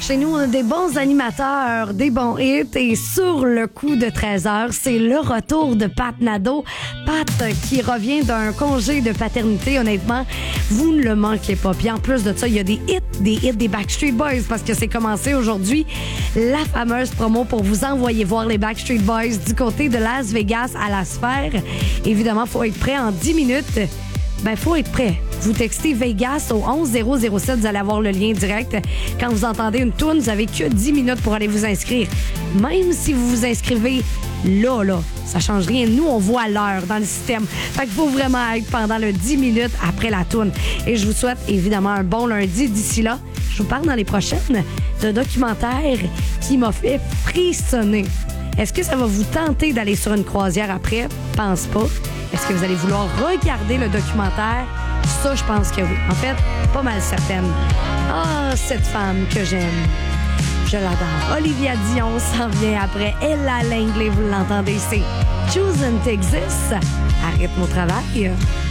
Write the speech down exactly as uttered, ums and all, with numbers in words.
Chez nous, on a des bons animateurs, des bons hits. Et sur le coup de treize heures, c'est le retour de Pat Nadeau. Pat qui revient d'un congé de paternité. Honnêtement, vous ne le manquez pas. Puis en plus de ça, il y a des hits, des hits des Backstreet Boys parce que c'est commencé aujourd'hui la fameuse promo pour vous envoyer voir les Backstreet Boys du côté de Las Vegas à la Sphère. Évidemment, il faut être prêt en dix minutes. Ben, faut être prêt. Vous textez Vegas au onze zéro zéro sept, vous allez avoir le lien direct. Quand vous entendez une toune, vous avez que dix minutes pour aller vous inscrire. Même si vous vous inscrivez là, là, ça change rien. Nous, on voit l'heure dans le système. Fait qu'il faut vraiment être pendant le dix minutes après la toune. Et je vous souhaite évidemment un bon lundi. D'ici là, je vous parle dans les prochaines d'un documentaire qui m'a fait frissonner. Est-ce que ça va vous tenter d'aller sur une croisière après? Pense pas. Est-ce que vous allez vouloir regarder le documentaire? Ça, je pense que oui. En fait, pas mal certaine. Ah, cette femme que j'aime. Je l'adore. Olivia Dion s'en vient après. Ella Langley, vous l'entendez, c'est Choosing to Exist. À rythme au travail.